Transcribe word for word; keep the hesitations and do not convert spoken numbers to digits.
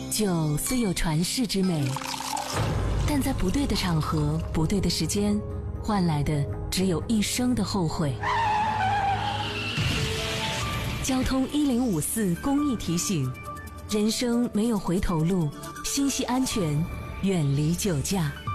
酒虽有传世之美，但在不对的场合、不对的时间，换来的只有一生的后悔。交通一零五四公益提醒：人生没有回头路，心系安全，远离酒驾。